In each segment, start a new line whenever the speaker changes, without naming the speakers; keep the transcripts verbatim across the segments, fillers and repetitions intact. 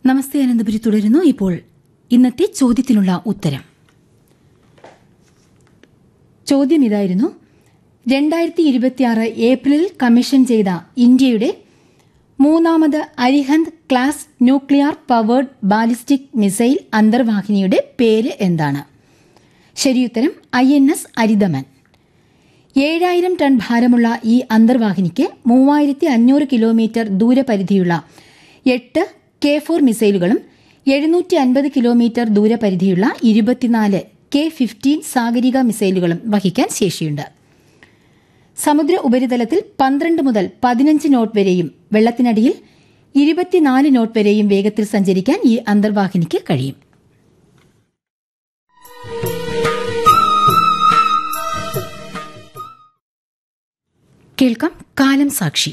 നമസ്തേ അനന്തപുരി തുടരുന്നു. ഇപ്പോൾ ഇന്നത്തെ ചോദ്യത്തിനുള്ള ഉത്തരം. ചോദ്യം ഇതായിരുന്നു: രണ്ടായിരത്തി ഇരുപത്തിയാറ് ഏപ്രിലിൽ കമ്മീഷൻ ചെയ്ത ഇന്ത്യയുടെ മൂന്നാമത് Arihant class nuclear powered ballistic missile അന്തർവാഹിനിയുടെ പേര് എന്താണ്? ശരിയുത്തരം ഐ എൻ എസ് അരിദമൻ. ഏഴായിരം ടൺ ഭാരമുള്ള ഈ അന്തർവാഹിനിക്ക് മൂവായിരത്തി അഞ്ഞൂറ് കിലോമീറ്റർ ദൂരപരിധിയുള്ള എട്ട് കെ ഫോർ മിസൈലുകളും എഴുന്നൂറ്റി അൻപത് കിലോമീറ്റർ ദൂരപരിധിയുള്ള ഇരുപത്തിനാല് കെ ഫിഫ്റ്റീൻ സാഗരിക മിസൈലുകളും വഹിക്കാൻ ശേഷിയുണ്ട്. സമുദ്ര ഉപരിതലത്തിൽ പന്ത്രണ്ട് മുതൽ പതിനഞ്ച് നോട്ട് വരെയും വെള്ളത്തിനടിയിൽ ഇരുപത്തിനാല് നോട്ട് വരെയും വേഗത്തിൽ സഞ്ചരിക്കാൻ ഈ അന്തർവാഹിനിക്ക് കഴിയും. കേൾക്കാം കാലം സാക്ഷി.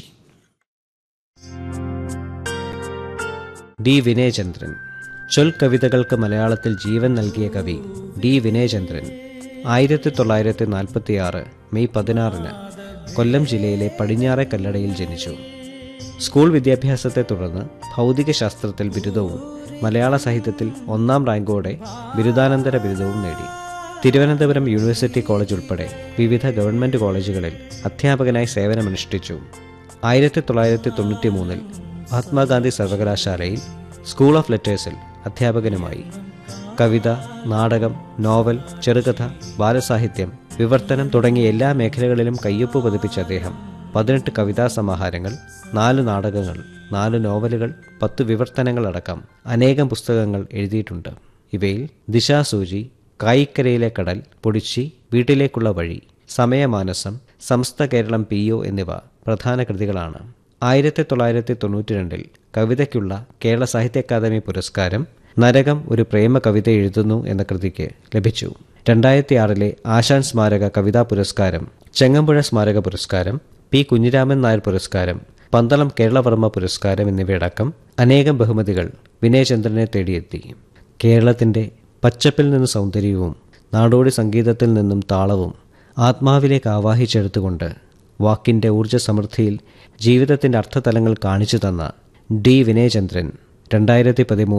ഡി വിനയചന്ദ്രൻ. ചൊൽ കവിതകൾക്ക് മലയാളത്തിൽ ജീവൻ നൽകിയ കവി ഡി വിനയചന്ദ്രൻ ആയിരത്തി തൊള്ളായിരത്തി നാൽപ്പത്തി ആറ് മെയ് പതിനാറിന് കൊല്ലം ജില്ലയിലെ പടിഞ്ഞാറെ കല്ലടയിൽ ജനിച്ചു. സ്കൂൾ വിദ്യാഭ്യാസത്തെ തുടർന്ന് ഭൗതികശാസ്ത്രത്തിൽ ബിരുദവും മലയാള സാഹിത്യത്തിൽ ഒന്നാം റാങ്കോടെ ബിരുദാനന്തര ബിരുദവും നേടി. തിരുവനന്തപുരം യൂണിവേഴ്സിറ്റി കോളേജ് ഉൾപ്പെടെ വിവിധ ഗവൺമെൻറ് കോളേജുകളിൽ അധ്യാപകനായി സേവനമനുഷ്ഠിച്ചു. ആയിരത്തി തൊള്ളായിരത്തി തൊണ്ണൂറ്റി മൂന്നിൽ മഹാത്മാഗാന്ധി സർവകലാശാലയിൽ സ്കൂൾ ഓഫ് ലെറ്റേഴ്സിൽ അധ്യാപകനുമായി. കവിത, നാടകം, നോവൽ, ചെറുകഥ, ബാലസാഹിത്യം, വിവർത്തനം തുടങ്ങിയ എല്ലാ മേഖലകളിലും കയ്യൊപ്പ് പതിപ്പിച്ച അദ്ദേഹം പതിനെട്ട് കവിതാ സമാഹാരങ്ങൾ, നാല് നാടകങ്ങൾ, നാല് നോവലുകൾ, പത്ത് വിവർത്തനങ്ങളടക്കം അനേകം പുസ്തകങ്ങൾ എഴുതിയിട്ടുണ്ട്. ഇവയിൽ ദിശാസൂചി, കായിക്കരയിലെ കടൽ, പൊടിച്ചി, വീട്ടിലേക്കുള്ള വഴി, സമയമാനസം, സമസ്ത കേരളം പി ഒ എന്നിവ പ്രധാന കൃതികളാണ്. ആയിരത്തി തൊള്ളായിരത്തി തൊണ്ണൂറ്റി രണ്ടിൽ കവിതയ്ക്കുള്ള കേരള സാഹിത്യ അക്കാദമി പുരസ്കാരം നരകം ഒരു പ്രേമ കവിത എഴുതുന്നു എന്ന കൃതിക്ക് ലഭിച്ചു. രണ്ടായിരത്തി ആറിലെ ആശാൻ സ്മാരക കവിതാ പുരസ്കാരം, ചെങ്ങമ്പുഴ സ്മാരക പുരസ്കാരം, പി കുഞ്ഞിരാമൻ നായർ പുരസ്കാരം, പന്തളം കേരളവർമ്മ പുരസ്കാരം എന്നിവയടക്കം അനേകം ബഹുമതികൾ വിനയചന്ദ്രനെ തേടിയെത്തി. കേരളത്തിൻ്റെ പച്ചപ്പിൽ നിന്ന് സൗന്ദര്യവും നാടോടി സംഗീതത്തിൽ നിന്നും താളവും ആത്മാവിലേക്ക് ആവാഹിച്ചെടുത്തുകൊണ്ട് വാക്കിൻ്റെ ഊർജ്ജ സമൃദ്ധിയിൽ ജീവിതത്തിൻ്റെ അർത്ഥതലങ്ങൾ കാണിച്ചു തന്ന ഡി വിനയചന്ദ്രൻ രണ്ടായിരത്തി പതിമൂന്ന്